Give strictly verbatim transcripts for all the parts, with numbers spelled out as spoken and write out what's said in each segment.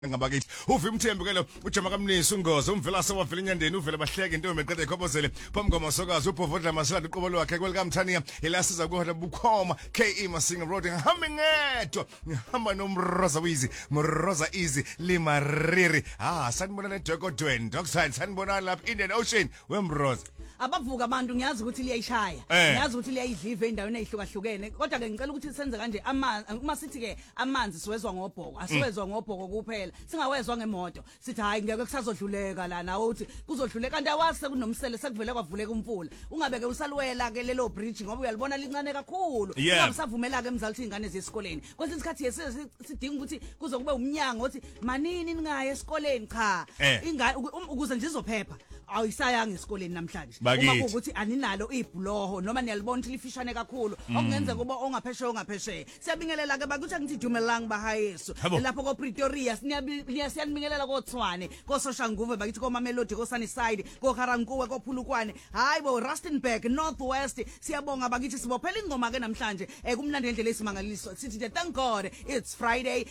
ngabakithi uve Mthembu ke lo ujama kamnisi ungozo umvelase wavela enyandeni uvela bahleke into meqede ekhobozele phomgomo sokazi ubhovodla masala iqobo lwakhe kwelikamthaniya elasiza kuhoda bukhoma K E Masinga Road ngihamba ngedwa ngihamba nomroza wizi mroza easy limariri ah sanibona nedokodweni dockside sanibona lapha Indian Ocean wemroza abavuka abantu ngiyazi ukuthi liyayishaya ngiyazi ukuthi liyayidliva endaweni ezihlukahlukene kodwa ke ngicela ukuthi senze kanje amanzi uma sithi ke amanzi siwezwa ngobhoko asiwezwa ngobhoko kuphela singawezwa ngemoto sithi hayi ngeke kusazodluleka la nawe uthi kuzodluleka kanti awase kunomsele sekuvele kwavuleka umfula ungabeke usalwela ke lelo bridge ngoba uyalibona lincane kakhulu ungasavumela ke emzali ukuthi ingane zesikoleni kwesinye isikhathi yese sidinga ukuthi kuzokube umnyango othi manini ningaye esikoleni cha ingane ukuze nje izophepha awuyisayanga esikoleni namhlanje uma ukuthi aninalo ibhuloho noma niyalibona ukuthi lifishane kakhulu okungenza kuba ongaphesheya ongaphesheya siyabingelela ke bakuthi ngithi dumelang bahayesu lapho ko Pretoria siyabingelela ko Tshwane ko Soshanguve bakithi ko Mamelodi ko Sunnyside ko Garankuwe ko Phulukwane hayi bo Rustenburg Northwest siyabonga bakithi sibophela ingoma ke namhlanje kumnandi endlela esimangaliso sithi thank God it's Friday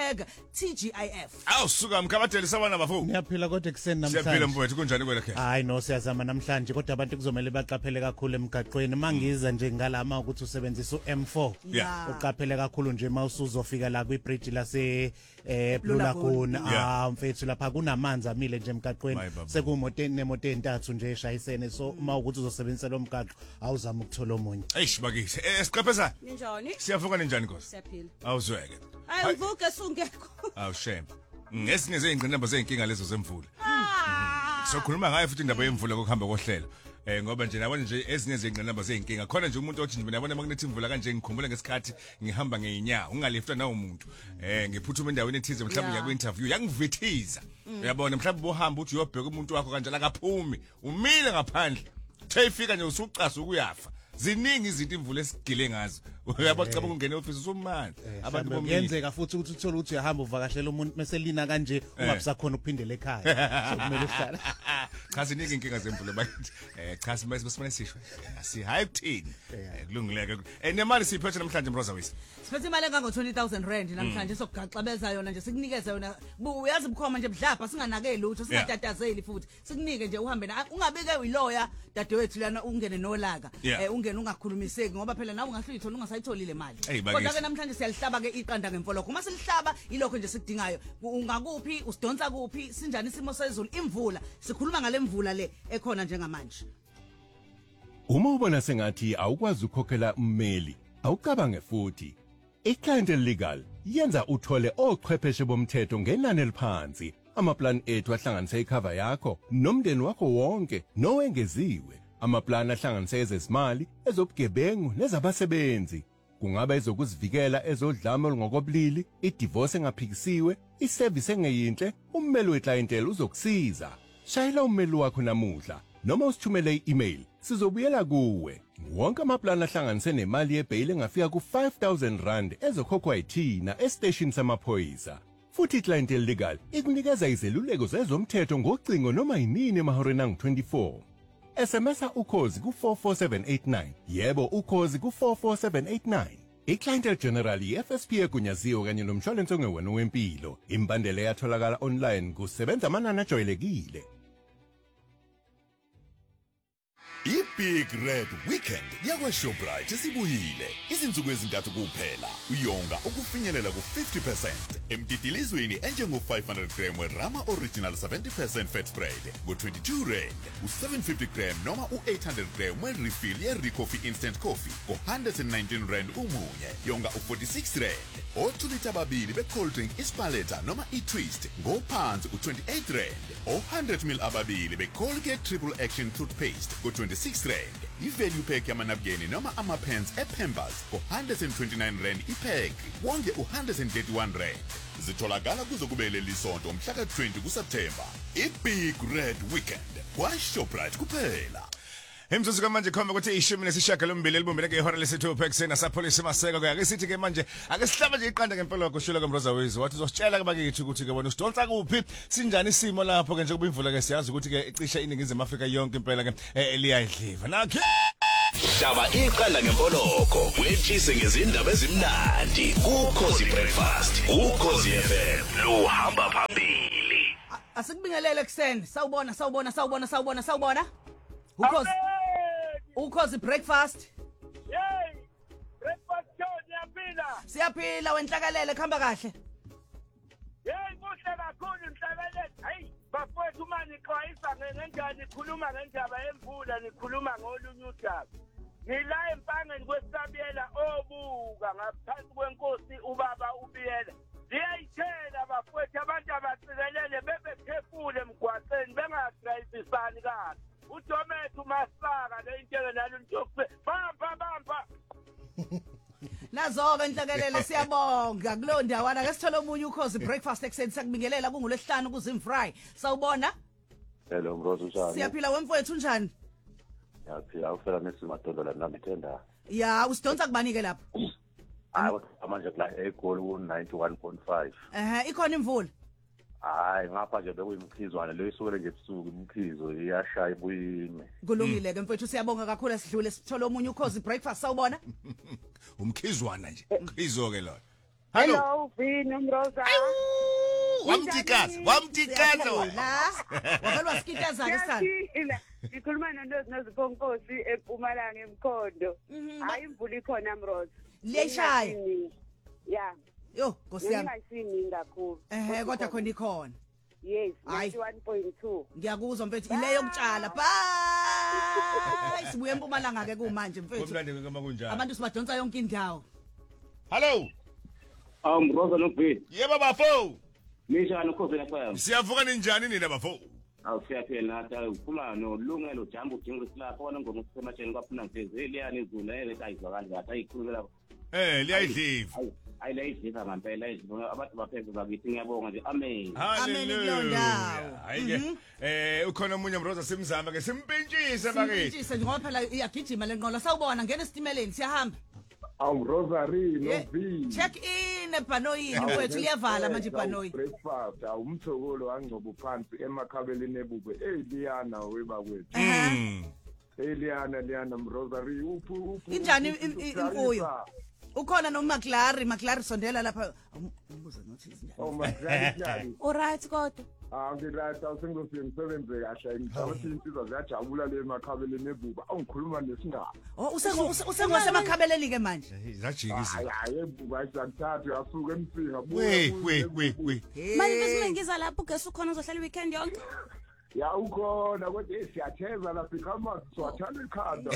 T G I F awusuka mkabadeli sabana bafu niyaphila kodwa ekseni namhlanje siyaphila mfowethu kunjani kwela khe hayi no siyazama namhlanje kodwa abantu kuzomela baqaphele kakhulu emgaqweni mangiza nje ngalama ukuthi usebenzisa u M four uqaphele kakhulu nje mawusuzofika la kwi bridge lase eh Blue Lagoon ah mfethu lapha kunamanzi amile nje emgaqweni sekumoto nemoto entathu nje eshayisene so uma ukuthi uzosebenzisa lo mgaqo awuzama ukuthola omunye eish bakithi esiqepheza ninjani siyavuka ninjani Nkosi siyaphila awuzweke hayi uvuke sungekho awu shame ngesinye zeyingqinamba zeyinkinga lezo zemvula sokhuluma ngayo futhi indaba yemvula kokuhamba kohlelo eh ngoba nje nabona nje ezinye zengqinamba zeyinkinga khona nje umuntu othi nje mina yabona makunethi imvula kanje ngikhumbula ngesikhathi ngihamba ngeinyawo ungalifta nawo umuntu eh ngiphuthuma endaweni ethize mhlawumbe ngiya ku interview yangivithiza uyabona mhlawumbe bohamba uthi uyobheka umuntu wakho kanjalo akaphumi umile ngaphandle thayifika nje usucasa ukuyafa ziningi izinto imvula esigile ngazo uyabona cabanga ungene office usomanzi abantu bomyenzeka futhi ukuthi uthola ukuthi uyahamba uvakashela umuntu meselina kanje ungabisakhona ukuphindela ekhaya so kumele uhlala cha ziningi inkinga zemvula bakithi eh cha simase sishwe asi hype thini kulungileke eh nemali siphethe namhlanje Mroza wisi siphethe imali engango twenty thousand rand namhlanje sokugaxabeza yona nje sikunikeza yona uyazi bukhoma nje budlapha singanake lutho singatatazeli futhi sikunike nje uhambe na ungabike uyilawyer dadewethu lana ungene nolaka eh ungene ungakhulumiseki ngoba phela nawe ungahluyithola ungasayitholile imali kodwa ke namhlanje siyalihlaba ke iqanda ngemfoloko uma silihlaba ilokho nje sikudingayo ungakuphi usidonsa kuphi sinjani isimo sezulu imvula sikhuluma ngale mvula le ekhona njengamanje uma ubona sengathi awukwazi ukukhokhela ummeli awucabange futhi iClient Legal yenza uthole ochwepheshe bomthetho ngenani eliphansi amaplan ethu ahlanganisa icover yakho nomndeni wakho wonke nowengeziwe amaplan ahlanganisa ezezimali ezobugebengu nezabasebenzi kungaba ezokuzivikela ezodlame olungokobulili idivorce engaphikisiwe iservice engeyinhle ummeli weclientele uzokusiza shayela ummeli wakho namuhla noma usithumele i-email sizobuyela kuwe wonke amaplan ahlanganise nemali yebail engafika ku five thousand rand ezokhokhwa yithina estation samaphoyisa futhi iClient Legal ikunikeza izeluleko zezomthetho ngocingo noma yinini emahoreni angu twenty-four S M S ukhozi ku four four seven eight nine yebo ukhozi ku four four seven eight nine iClient General F S P egunyaziwe kanye nomshwalense ongewona wempilo imbandela yatholakala online kusebenza amanani ajwayelekile iBig Red Weekend yakwa Shoprite sibuyile izinsuku ezintathu kuphela uyonga ukufinyelela ku fifty percent emdidilizweni enjengo five hundred gram weRama Original seventy percent fat spread go twenty-two rand u seven fifty gram noma u eight hundred gram werefill yeRicoffee instant coffee go one hundred nineteen rand umunye yonga u forty-six rand o-two liter babili becold drink ispaletta noma iTwist ngophansi u twenty-eight rand o-one hundred milliliters ababili beColgate Triple Action toothpaste go twenty-six rand ivalue pack yamanabukeni noma amapens ePampers go one hundred twenty-nine rand ipack wonke u one hundred thirty-one rand zitholakala kuzokubele lisonto mhla ka twenty kuSeptember iBig Red Weekend kwa Shoprite kuphela Imzuzu kamanje khomba ukuthi ishumi nesishiyagalombili elibumbene ngehora lesithupha ekuseni nasapolisi maseko ke ake sithi ke manje ake sihlaba nje iqanda ngempela kushilo kaMroza wezi wathi uzositshela ke bakithi ukuthi ke bona usidonsa kuphi sinjani isimo lapho ke nje kuba imvula ke siyazi ukuthi ke icisha iningizimu Afrika yonke impela ke eliyayidliva nakhe Shaba iqanda ngempoloko wetshise ngezindaba ezimnandi kuKhosi Breakfast uKhosi F M lo hamba phambili. Asikubingelele ekseni sawubona sawubona sawubona sawubona sawubona uKhosi uKhosi Breakfast. Yey breakfast show niyaphila. Siyaphila wenhlakalele khamba kahle. Yey kuhle kakhulu inhlakalele. Hayi bafowethu manje xwayisa ngendaba nikhuluma ngendaba yemvula nikhuluma ngolunye udaba. Ngila empangeni kwesabiyela obuka ngaphansi kwenkosi ubaba ubiyela. Liyayithela bafowethu abantu abacikelele bebephefule emgwaqeni bengadrivisani kahle. uDomethu Masaka le inteke nalo ntokwe bamba bamba. Nazo ke inhlakelele siyabonga kulo ndawana ke sithola omunye uKhosi Breakfast ekseni sakubingelela kungolesihlanu kuZimfry. Sawubona? Hello Mrozo njani? Siyaphila wemfowethu njani? Yaphila ufela nesimadondo la nami thenda. Ya usidonsa kubani ke lapha? Hayi manje la eGoli ku ninety-one point five. Eh ikhona imvula? Hayi ngapha nje bekuyimkhizwana le isukele nje ebusuku imkhizo iyashaya ibuyime. Kulungile ke mfowethu siyabonga kakhulu esidlule sithola omunye uKhosi Breakfast sawubona? Umkhizwana nje umkhizo ke lo. Hello Vino Mroza. Wamtikaza wamtikaza la wabalwa skitaza ke sana. Ngikhuluma noNozi noZikhonkosi eMpumalanga eMkhondo. Hayi imvula ikhona Mroza. Leshaya. Yeah. Yo nkosiyami. Ngiyasini kakhulu. Eh kodwa khona ikhona. Yes, ninety-one point two. Ngiyakuzwa mfethu ile yokutshala. Bye. Sibuye eMpumalanga ke kumanje mfethu. Kumnandi ngoma kunjani? Abantu sibadonsa yonke indawo. Hello. Um Rosa noBit. Yebo bafo. Nishana uKhosi F M. Siyavuka ninjani nina bafo? Awu siyaphela nathi ukhuluma noLungelo Jambo Ujingwe silapha wona ngoma kusemasheni kwaphuna ngezeli yani izulu ele ayizwakali ngathi ayikhulumela. Eh liyayidliva. Hayi layidliva ngempela izulu abantu baphezulu bakithi ngiyabonga nje amen. Amen kulondawo. Hayi ke eh ukhona umunye Mroza simzama ke simpintshise bakithi. Simpintshise nje ngoba phela iyagijima lenqola sawubona ngena esitimeleni siyahamba. Awu Rosary no V. Check in ebhanoyini mfowethu liyavala manje ibhanoyi. Breakfast awumthokolo angcobo phansi emakhabeleni ebukwe eLiana weba kwethu. Mm. eLiana Liana Rosary uphu uphu. Injani imfuyo? Ukhona noMaklari, Maklari sondela lapha. Umbuzo nothi izinjani? Oh Maklari. Alright kodwa. Ah ngirathi awusengofika ngisebenze kahle ngicathi insizwa ziyajabula le makhabeleni ebuka awungikhuluma nesingaba. Oh usengosemakhabeleni ke manje. Zajikisa. Hayi ebuka isakuthathu yasuka emsinga. We we we we. Manje bese ngiza lapho gesi ukhona uzohlala weekend yonke. Ya ukhona kodwa siyatheza la sikhama siwathanda ikhanda.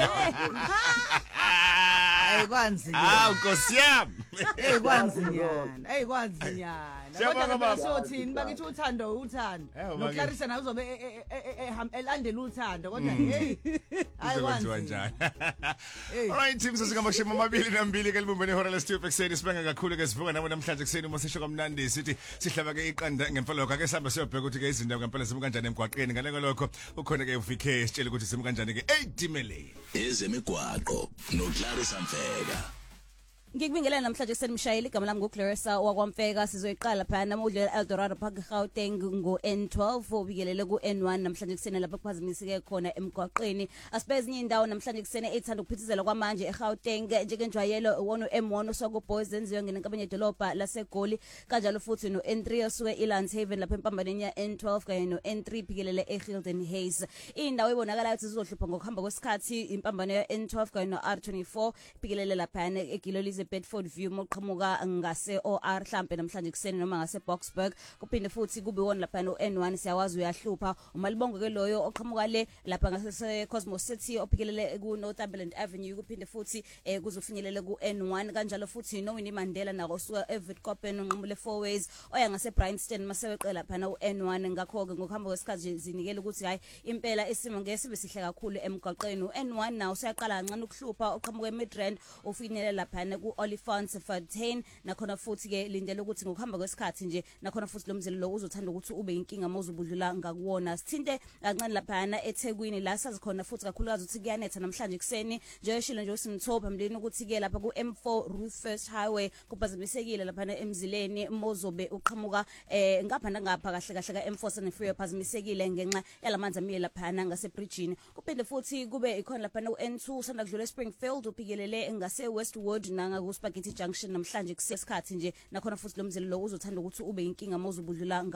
Hey kwanzinyana. Ah nkosiyami. Hey kwanzinyana. Hey kwanzinyana. Kodwa ke basothini bakithi uthando uthando. NoClarissa nawe uzobe elandela uthando kodwa hey. Hayi kwanzinyana. Alright team sesingamashumi amabili nambili ke libumbene ihora lesithupha ekseni sibanga kakhulu ke sivuka nabo namhlanje ekseni uma sisho kamnandi sithi sihlaba ke iqanda ngempela ke sihamba siyobheka ukuthi ke izinto ngempela simu kanjani emgwaqeni ngale lokho ukhona ke ufike sitshela ukuthi simu kanjani ke eightimeleni ezemigwaqo noClarissa Mfeka. Ngikubingelela namhlanje kusenimshayeli igama lami nguClarissa wakwamfeka sizoyiqala phana namudlela Eldorado Park Gauteng ngo N twelve ubikelele ku N one namhlanje kusene lapha kuphazimiseke khona emgwaqeni asibeze inye indawo namhlanje kusene ethanda ukuphithizela kwamanje eGauteng njengenjwayelo wona M one soko boys enziwe ngenkabanye edolobha laseGoli kanjalo futhi no N three osuke eLandhaven lapha empambaneni ya N twelve kanye no N three bikelele eHilton Hayes indawo ibonakala ukuthi izohlupha ngokuhamba kwesikhathi impambano ya N twelve kanye no R twenty-four bikelele lapha eGilolize Bedford View moqhamuka ngase O R mhlambe namhlanje kuseni noma ngase Boxburg kuphinde futhi kube wona lapha no N one siyawazi uyahlupha umalibongo ke loyo oqhamuka le lapha ngase Cosmos City ophikelele ku Northumberland Avenue kuphinde futhi eh kuzofinyelela ku N one kanjalo futhi no Winnie Mandela nako suka eVitkoppen onqumule four ways oya ngase Bryanston maseweqela lapha no N one ngakho ke ngokuhamba kwesikhathi zinikele ukuthi hayi impela isimo ngeke sibe sihle kakhulu emgwaqeni u N one nawo usiyaqala kancane ukuhlupha oqhamuka eMidrand ofinyelela lapha ku Oliphant Fontaine nakhona futhi ke lindele ukuthi ngokuhamba kwesikhathi nje nakhona futhi lo mzila lo uzothanda ukuthi ube inkinga mawuzobudlula ngakuwona sithinte kancane lapha eThekwini la sazikhona futhi kakhulukazi ukuthi kuyanetha namhlanje kuseni nje shilo nje usimthopa mlini ukuthi ke lapha ku M four Ruth First Highway kuphazamisekile lapha emzileni mozobe uqhamuka eh ngapha ngapha kahle kahle ka M four Sun Freeway phazamisekile ngenxa yalamanzi amile lapha ngase bridgeini kuphinde futhi kube ikhona lapha no N two sanda kudlula Springfield upikelele ngase Westwood nanga ku Spaghetti Junction namhlanje kusesikhathi nje nakhona futhi lo mzila lo uzothanda ukuthi ube inkinga mawuzobudlula